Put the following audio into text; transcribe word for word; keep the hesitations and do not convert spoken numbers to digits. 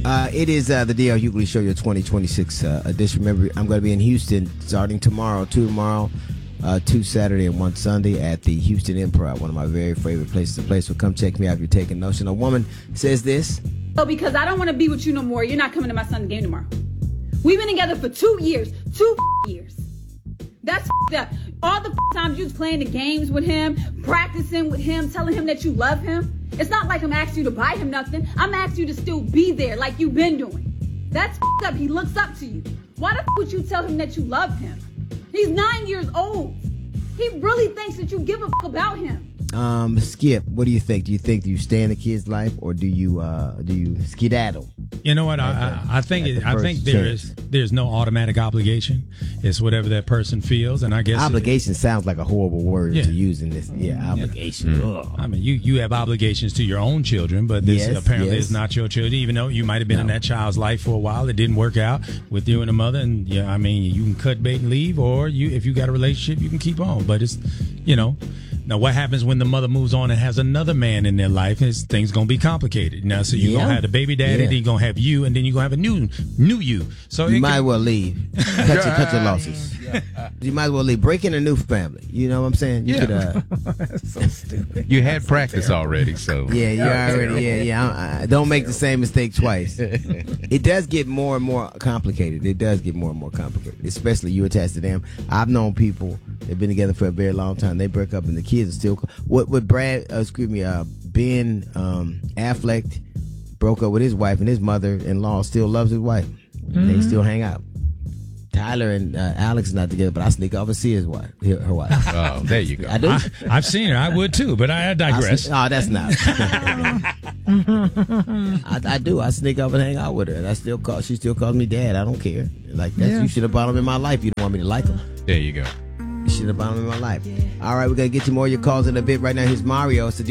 Uh, it is uh, the D L Hughley Show, your twenty twenty-six uh, edition. Remember, I'm going to be in Houston starting tomorrow, two tomorrow, uh, two Saturday, and one Sunday at the Houston Improv, one of my very favorite places to play. So come check me out if you're taking notion. A woman says this. Oh, because I don't want to be with you no more. You're not coming to my son's game tomorrow. We've been together for two years. Two years. That's up. All the times you was playing the games with him, practicing with him, telling him that you love him. It's not like I'm asking you to buy him nothing. I'm asking you to still be there like you've been doing. That's up. He looks up to you. Why the would you tell him that you love him? He's nine years old. He really thinks that you give a about him. Um, Skip, what do you think? Do you think do you stay in the kid's life, or do you uh, do you skedaddle? You know what? I, I, I think it, I think there is there's no automatic obligation. It's whatever that person feels, and I guess obligation it, sounds like a horrible word yeah. to use in this. Yeah, obligation. Yeah. I mean, you you have obligations to your own children, but this yes, apparently yes. is not your children. Even though you might have been no. in that child's life for a while, it didn't work out with you and the mother. And yeah, I mean, you can cut bait and leave, or you if you got a relationship, you can keep on. But it's you know. Now, what happens when the mother moves on and has another man in their life? Is things gonna be complicated. Now, so you're yeah. gonna have the baby daddy, yeah. then you're gonna have you, and then you're gonna have a new, new you. So you it might can, as well leave. Cut your, cut your losses. You might as well leave. Break in a new family. You know what I'm saying? You yeah. could. Uh, That's so stupid. You had practice already, so yeah, you already. Yeah, yeah. I, I, don't make the same mistake twice. It does get more and more complicated. It does get more and more complicated, especially you attached to them. I've known people that've been together for a very long time. They break up, and the kids are still. What would Brad? Uh, excuse me. Uh, Ben um, Affleck broke up with his wife, and his mother-in-law still loves his wife. Mm-hmm. They still hang out. Tyler and uh, Alex is not together, but I sneak off and see his wife, her wife. Oh, there you go. I do. I, I've seen her. I would too, but I digress. I, oh, that's not. I, I do. I sneak up and hang out with her, and I still call. She still calls me dad. I don't care. Like that's yeah. you should have brought him in my life. You don't want me to like him. There you go. You should have brought him in my life. All right, we're gonna get you more of your calls in a bit. Right now, here's Mario. It's the